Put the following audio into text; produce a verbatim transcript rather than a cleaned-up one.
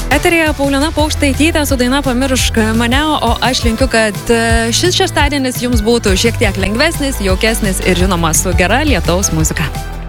Eterėje Paulina Paukštaitytė su daina Pamiršk mane, o aš linkiu, kad šis šeštadienis jums būtų šiek tiek lengvesnis, jaukesnis ir žinoma su gera lietaus muzika.